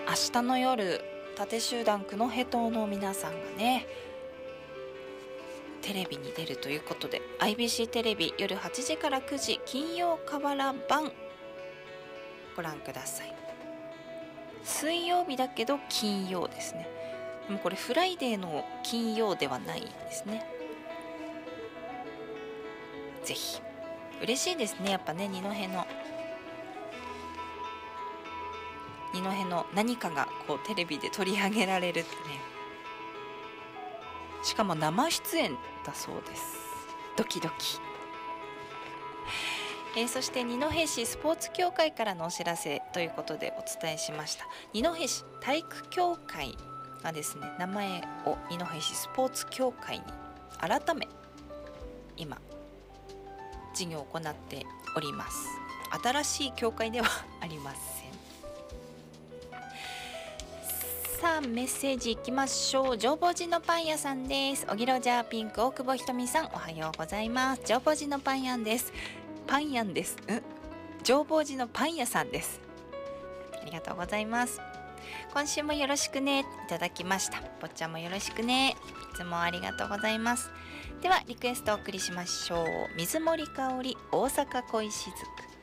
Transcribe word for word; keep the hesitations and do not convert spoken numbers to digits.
明日の夜、縦集団九戸島の皆さんがねテレビに出るということで、 アイビーシー テレビ夜はちじからくじ金曜河原版ご覧ください。水曜日だけど金曜ですね。でもこれフライデーの金曜ではないですね。ぜひ。嬉しいですね、やっぱね、二戸の二戸の何かがこうテレビで取り上げられるってね。しかも生出演だそうです。ドキドキ。えー、そして二戸市スポーツ協会からのお知らせということでお伝えしました。二戸市体育協会がですね、名前を二戸市スポーツ協会に改め今事業を行っております。新しい協会ではありません。さあメッセージいきましょう。浄法寺のパン屋さんです。おぎろジャーピンク大久保ひとみさん、おはようございます。浄法寺のパン屋です。パン屋です。ん浄法寺のパン屋さんです。ありがとうございます。今週もよろしくねいただきました。ぼっちゃんもよろしくね。いつもありがとうございます。ではリクエストをお送りしましょう。水森かおり大阪恋しずく。